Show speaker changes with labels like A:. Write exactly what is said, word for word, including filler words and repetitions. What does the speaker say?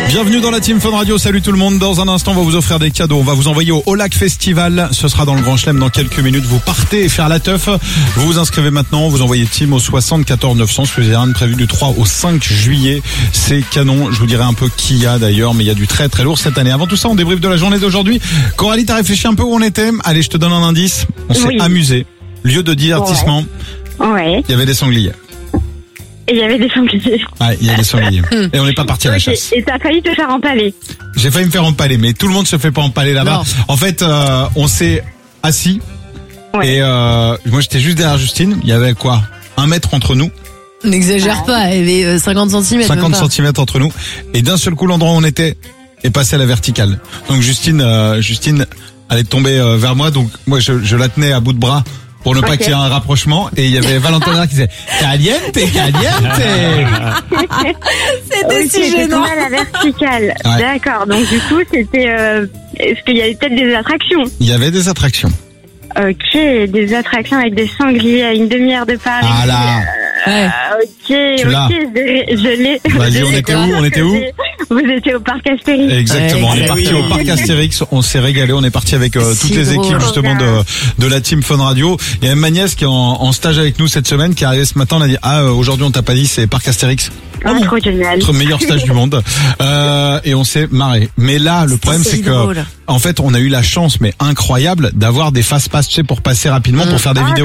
A: Bienvenue dans la Team Fun Radio, salut tout le monde. Dans un instant, on va vous offrir des cadeaux. On va vous envoyer au Haut-Lac Festival. Ce sera dans le Grand Chelem dans quelques minutes. Vous partez faire la teuf. Vous vous inscrivez maintenant. Vous envoyez Team au soixante-quatorze neuf cents. C'est un prévu du trois au cinq juillet. C'est canon. Je vous dirai un peu qui y a d'ailleurs, mais il y a du très très lourd cette année. Avant tout ça, on débriefe de la journée d'aujourd'hui. Coralie, t'as réfléchi un peu où on était? Allez, je te donne un indice. On s'est
B: Oui.
A: amusé. Lieu de divertissement.
B: Ouais.
A: Il y avait des sangliers.
B: Et il y avait des sangliers.
A: Ouais, il y a des sangliers. Et on n'est pas parti à la chasse.
B: Et t'as failli te faire empaler.
A: J'ai failli me faire empaler, mais tout le monde se fait pas empaler là-bas.
C: Non.
A: En fait, euh, on s'est assis.
B: Ouais.
A: Et euh, moi, j'étais juste derrière Justine. Il y avait quoi? Un mètre entre nous.
C: N'exagère pas, il y avait euh, cinquante centimètres.
A: cinquante centimètres entre nous. Et d'un seul coup, l'endroit où on était est passé à la verticale. Donc Justine, euh, Justine allait tomber euh, vers moi. Donc moi, je, je la tenais à bout de bras pour ne pas
B: Ok.
A: qu'il y ait un rapprochement. Et il y avait Valentin qui disait caliente, caliente.
C: C'était
B: Ok,
C: si
B: c'était
C: gênant.
B: mal à la verticale.
A: Ouais.
B: D'accord. Donc du coup, c'était. Euh, Est-ce qu'il y avait peut-être des attractions?
A: Il y avait des attractions.
B: Ok, des attractions avec des sangliers à une demi-heure de Paris.
A: Ah là.
C: Ouais.
B: Ah, ok,
A: Tu l'as.
B: ok, je, je l'ai.
A: Vas-y,
B: Je
A: on
B: l'ai.
A: était où On était où
B: Vous étiez au parc Astérix.
A: Exactement, on est
C: Ouais,
A: parti
C: oui.
A: au parc Astérix, on s'est régalé, on est parti avec euh, toutes
C: Si
A: les
C: drôle.
A: équipes justement de de la Team Fun Radio. Il y a même ma nièce qui est en, en stage avec nous cette semaine, qui est arrivée ce matin, on a dit ah euh, aujourd'hui on t'a pas dit c'est parc Astérix.
B: Ah, trop génial.
A: Notre meilleur stage du monde. Euh, et on s'est marré. Mais là, le problème, c'est
C: si
A: que,
C: drôle.
A: en fait, on a eu la chance, mais incroyable, d'avoir des fast-pass, tu sais, pour passer rapidement, pour faire des
B: Ah,
A: vidéos.